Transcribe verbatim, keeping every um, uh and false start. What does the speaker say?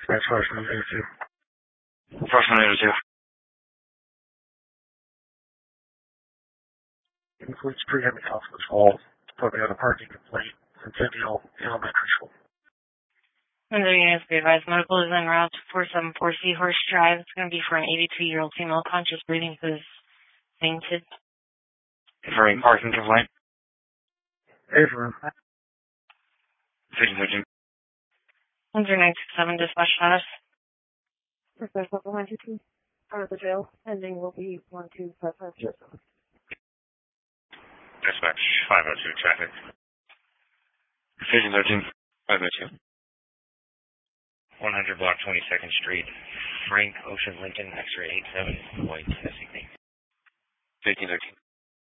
Dispatch first one zero two. First one zero two. Includes pre-heavy hospital calls, putting out a parking complaint from Centennial Elementary School. And the units be advised, medical is en route to four seven four Seahorse Drive. It's going to be for an eighty-two-year-old female conscious breathing who's fainted. For a parking complaint? Avery. Station thirteen. one zero nine six seven, dispatch status. Dispatch level nine two two. Out of the jail. Ending will be one two five five zero seven. Dispatch five oh two traffic. Station thirteen. five oh two. one hundred block twenty-second Street. Frank Ocean Lincoln X-ray eight seven. White S U V. fifteen thirteen.